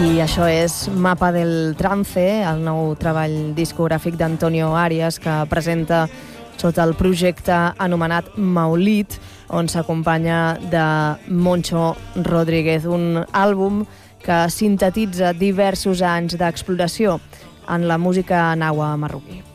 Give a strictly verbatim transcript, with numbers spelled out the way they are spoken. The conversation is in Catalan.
I això és Mapa del Trance, el nou treball discogràfic d'Antonio Arias, que presenta sota el projecte anomenat Maulid, on s'acompanya de Moncho Rodríguez, un àlbum que sintetitza diversos anys d'exploració en la música nahua marroquí.